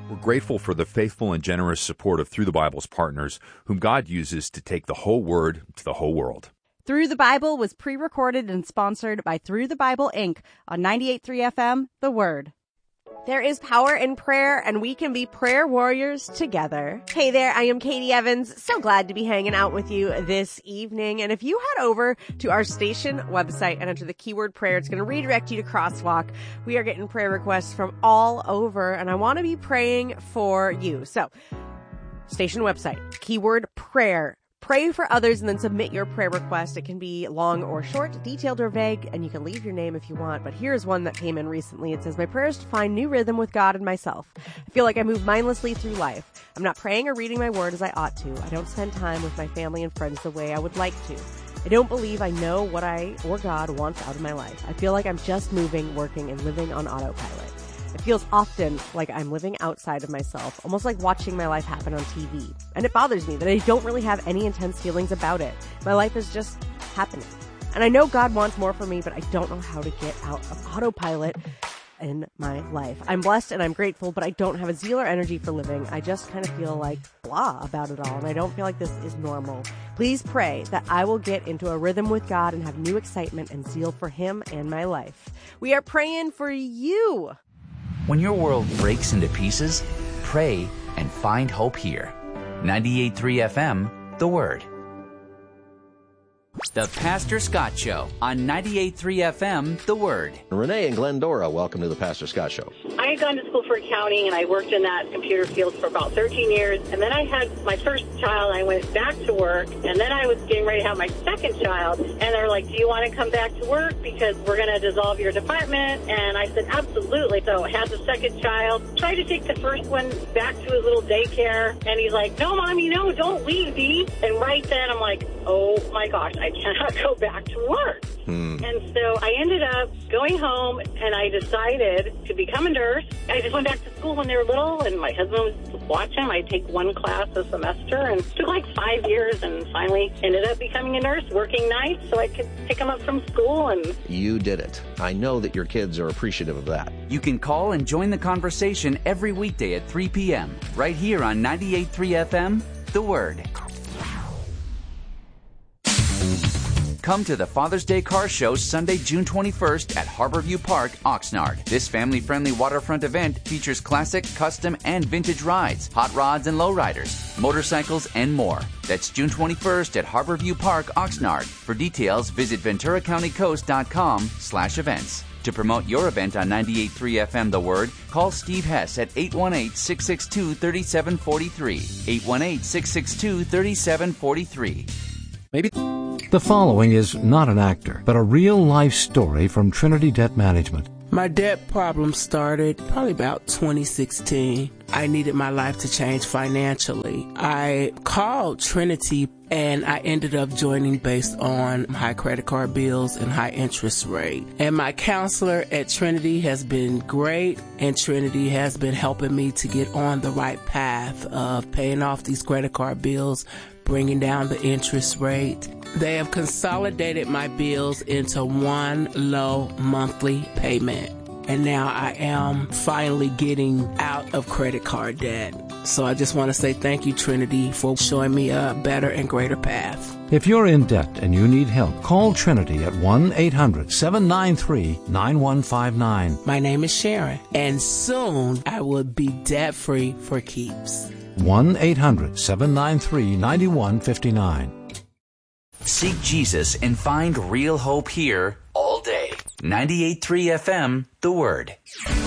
We're grateful for the faithful and generous support of Through the Bible's partners, whom God uses to take the whole Word to the whole world. Through the Bible was pre-recorded and sponsored by Through the Bible, Inc. on 98.3 FM, The Word. There is power in prayer, and we can be prayer warriors together. Hey there, I am Katie Evans. So glad to be hanging out with you this evening. And if you head over to our station website and enter the keyword prayer, it's going to redirect you to Crosswalk. We are getting prayer requests from all over, and I want to be praying for you. So, station website, keyword prayer. Pray for others and then submit your prayer request. It can be long or short, detailed or vague, and you can leave your name if you want. But here's one that came in recently. It says, my prayer is to find new rhythm with God and myself. I feel like I move mindlessly through life. I'm not praying or reading my word as I ought to. I don't spend time with my family and friends the way I would like to. I don't believe I know what I or God wants out of my life. I feel like I'm just moving, working, and living on autopilot. It feels often like I'm living outside of myself, almost like watching my life happen on TV. And it bothers me that I don't really have any intense feelings about it. My life is just happening. And I know God wants more for me, but I don't know how to get out of autopilot in my life. I'm blessed and I'm grateful, but I don't have a zeal or energy for living. I just kind of feel like blah about it all, and I don't feel like this is normal. Please pray that I will get into a rhythm with God and have new excitement and zeal for Him and my life. We are praying for you. When your world breaks into pieces, pray and find hope here. 98.3 FM, The Word. The Pastor Scott Show on 98.3 FM, The Word. Renee and Glendora, welcome to the Pastor Scott Show. I had gone to school for accounting, and I worked in that computer field for about 13 years. And then I had my first child, and I went back to work. And then I was getting ready to have my second child. And they're like, do you want to come back to work? Because we're going to dissolve your department. And I said, absolutely. So I had the second child. Tried to take the first one back to his little daycare. And he's like, no, Mommy, no, don't leave, Dee. And right then I'm like, oh, my gosh, I cannot go back to work. And so I ended up going home, and I decided to become a nurse. I just went back to school when they were little, and my husband was watching. I'd take one class a semester, and it took like 5 years, and finally ended up becoming a nurse, working nights so I could pick them up from school. And you did it. I know that your kids are appreciative of that. You can call and join the conversation every weekday at 3 p.m. right here on 98.3 FM, The Word. Come to the Father's Day Car Show Sunday, June 21st at Harborview Park, Oxnard. This family-friendly waterfront event features classic, custom, and vintage rides, hot rods and lowriders, motorcycles, and more. That's June 21st at Harborview Park, Oxnard. For details, visit VenturaCountyCoast.com/events. To promote your event on 98.3 FM The Word, call Steve Hess at 818-662-3743. 818-662-3743. Maybe. The following is not an actor, but a real-life story from Trinity Debt Management. My debt problem started probably about 2016. I needed my life to change financially. I called Trinity, and I ended up joining based on high credit card bills and high interest rate. And my counselor at Trinity has been great, and Trinity has been helping me to get on the right path of paying off these credit card bills, bringing down the interest rate. They have consolidated my bills into one low monthly payment. And now I am finally getting out of credit card debt. So I just want to say thank you, Trinity, for showing me a better and greater path. If you're in debt and you need help, call Trinity at 1-800-793-9159. My name is Sharon, and soon I will be debt-free for keeps. 1-800-793-9159. Seek Jesus and find real hope here all day. 98.3 FM, The Word.